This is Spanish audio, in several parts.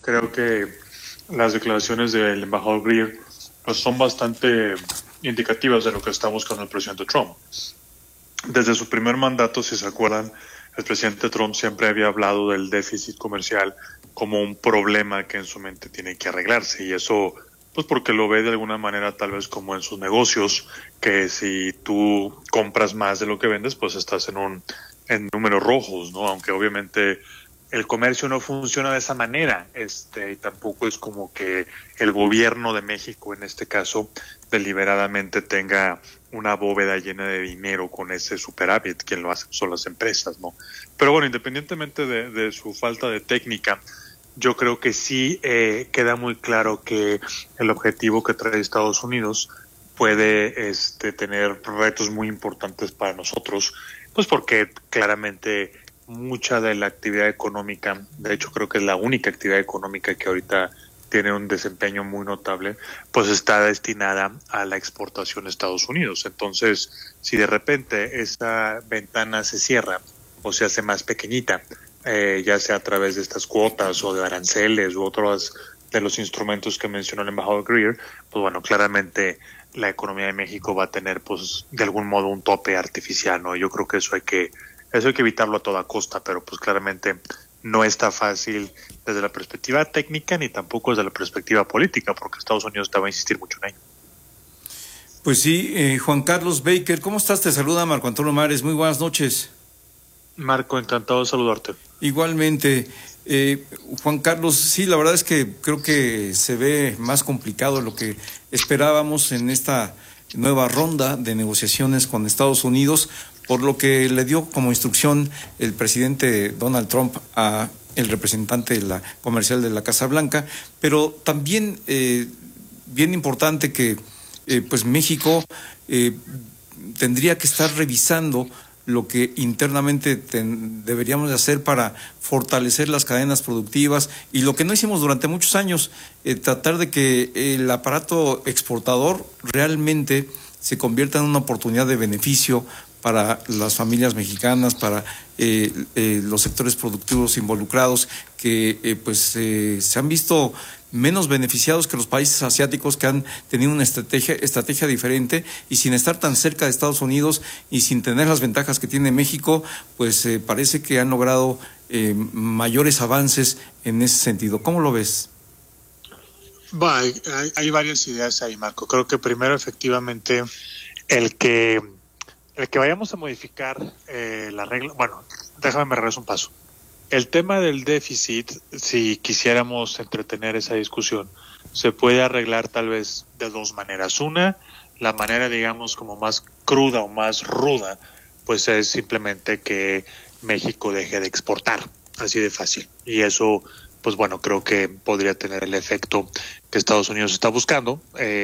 Creo que las declaraciones del embajador Greer pues, son bastante indicativas de lo que está buscando el presidente Trump. Desde su primer mandato, si se acuerdan, el presidente Trump siempre había hablado del déficit comercial como un problema que en su mente tiene que arreglarse, y eso pues porque lo ve de alguna manera tal vez como en sus negocios, que si tú compras más de lo que vendes, pues estás en números rojos, ¿no? Aunque obviamente el comercio no funciona de esa manera, y tampoco es como que el gobierno de México, en este caso, deliberadamente tenga una bóveda llena de dinero con ese superávit. Quien lo hace son las empresas, ¿no? Pero bueno, independientemente de su falta de técnica, yo creo que sí queda muy claro que el objetivo que trae Estados Unidos puede tener retos muy importantes para nosotros, pues porque claramente mucha de la actividad económica, de hecho creo que es la única actividad económica que ahorita tiene un desempeño muy notable, pues está destinada a la exportación a Estados Unidos. Entonces, si de repente esa ventana se cierra o se hace más pequeñita, ya sea a través de estas cuotas o de aranceles u otros de los instrumentos que mencionó el embajador Greer, pues bueno, claramente la economía de México va a tener, pues, de algún modo un tope artificial, ¿no? Yo creo que eso hay que evitarlo a toda costa, pero pues claramente no está fácil desde la perspectiva técnica ni tampoco desde la perspectiva política, porque Estados Unidos te va a insistir mucho en ello. Pues sí, Juan Carlos Baker, ¿cómo estás? Te saluda Marco Antonio Mares, muy buenas noches. Marco, encantado de saludarte. Igualmente, Juan Carlos, sí, la verdad es que creo que se ve más complicado de lo que esperábamos en esta nueva ronda de negociaciones con Estados Unidos, por lo que le dio como instrucción el presidente Donald Trump a el representante de la comercial de la Casa Blanca, pero también bien importante que pues México tendría que estar revisando lo que internamente deberíamos de hacer para fortalecer las cadenas productivas y lo que no hicimos durante muchos años, tratar de que el aparato exportador realmente se convierta en una oportunidad de beneficio para las familias mexicanas, para los sectores productivos involucrados que se han visto menos beneficiados que los países asiáticos, que han tenido una estrategia diferente, y sin estar tan cerca de Estados Unidos y sin tener las ventajas que tiene México, pues parece que han logrado mayores avances en ese sentido. ¿Cómo lo ves? Hay varias ideas ahí, Marco. Creo que primero, efectivamente, el que vayamos a modificar la regla, bueno, déjame me regreso un paso. El tema del déficit, si quisiéramos entretener esa discusión, se puede arreglar tal vez de dos maneras. Una, la manera, digamos, como más cruda o más ruda, pues es simplemente que México deje de exportar, así de fácil. Y eso, pues bueno, creo que podría tener el efecto que Estados Unidos está buscando.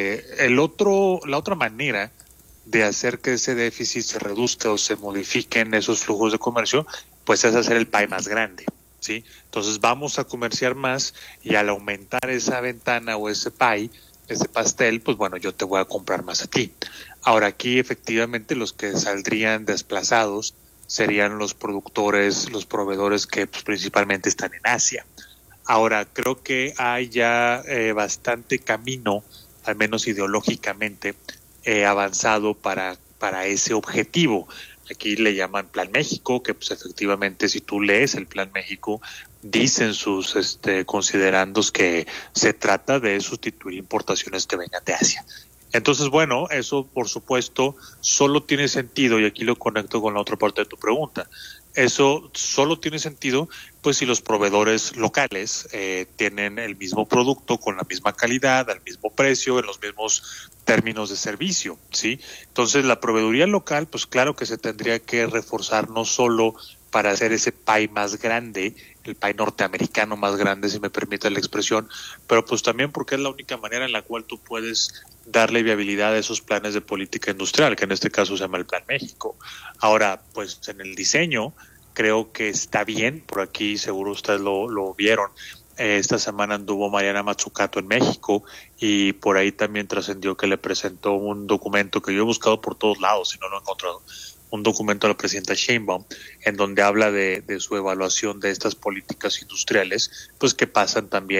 La otra manera de hacer que ese déficit se reduzca o se modifiquen esos flujos de comercio, pues es hacer el pie más grande, ¿sí? Entonces vamos a comerciar más, y al aumentar esa ventana o ese pie, ese pastel, pues bueno, yo te voy a comprar más a ti. Ahora, aquí efectivamente los que saldrían desplazados serían los productores, los proveedores que pues, principalmente están en Asia. Ahora, creo que hay ya bastante camino, al menos ideológicamente, avanzado para ese objetivo. Aquí le llaman Plan México, que pues efectivamente si tú lees el Plan México, dicen sus considerandos que se trata de sustituir importaciones que vengan de Asia. Entonces, bueno, eso por supuesto solo tiene sentido, y aquí lo conecto con la otra parte de tu pregunta. Eso solo tiene sentido pues si los proveedores locales tienen el mismo producto con la misma calidad, al mismo precio, en los mismos términos de servicio, ¿sí? Entonces la proveeduría local, pues claro que se tendría que reforzar no solo para hacer ese pie más grande, el pie norteamericano más grande, si me permite la expresión, pero pues también porque es la única manera en la cual tú puedes darle viabilidad a esos planes de política industrial, que en este caso se llama el Plan México. Ahora, pues en el diseño creo que está bien, por aquí seguro ustedes lo vieron. Esta semana anduvo Mariana Mazzucato en México, y por ahí también trascendió que le presentó un documento que yo he buscado por todos lados y no lo he encontrado, un documento a la presidenta Sheinbaum, en donde habla de su evaluación de estas políticas industriales, pues que pasan también